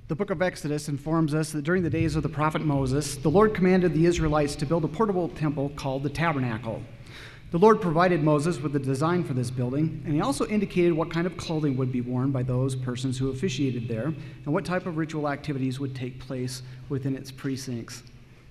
The book of Exodus informs us that during the days of the prophet Moses, the Lord commanded the Israelites to build a portable temple called the tabernacle. The Lord provided Moses with the design for this building, and he also indicated what kind of clothing would be worn by those persons who officiated there, and what type of ritual activities would take place within its precincts.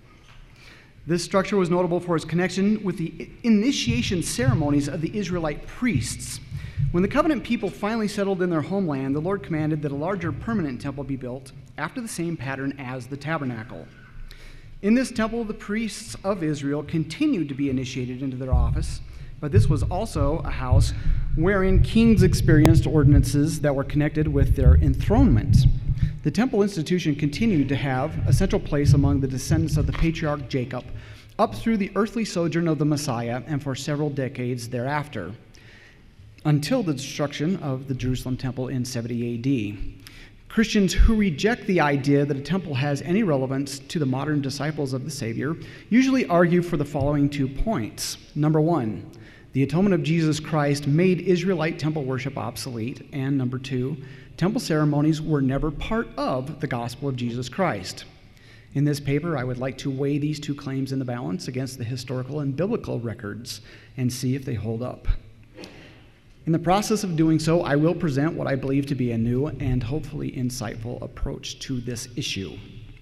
This structure was notable for its connection with the initiation ceremonies of the Israelite priests. When the covenant people finally settled in their homeland, the Lord commanded that a larger permanent temple be built after the same pattern as the tabernacle. In this temple, the priests of Israel continued to be initiated into their office, but this was also a house wherein kings experienced ordinances that were connected with their enthronement. The temple institution continued to have a central place among the descendants of the patriarch Jacob up through the earthly sojourn of the Messiah and for several decades thereafter, until the destruction of the Jerusalem temple in 70 AD. Christians who reject the idea that a temple has any relevance to the modern disciples of the Savior usually argue for the following 2 points. Number 1, the atonement of Jesus Christ made Israelite temple worship obsolete. And number 2, temple ceremonies were never part of the gospel of Jesus Christ. In this paper, I would like to weigh these 2 claims in the balance against the historical and biblical records and see if they hold up. In the process of doing so, I will present what I believe to be a new and hopefully insightful approach to this issue.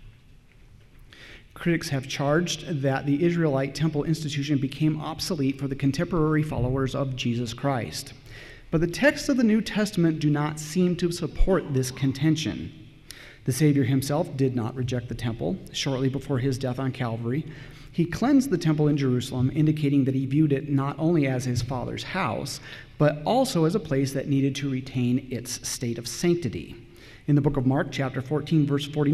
Critics have charged that the Israelite temple institution became obsolete for the contemporary followers of Jesus Christ. But the texts of the New Testament do not seem to support this contention. The Savior himself did not reject the temple. Shortly before his death on Calvary, he cleansed the temple in Jerusalem, indicating that he viewed it not only as his Father's house, but also as a place that needed to retain its state of sanctity. In the book of Mark, chapter 14, verse 49,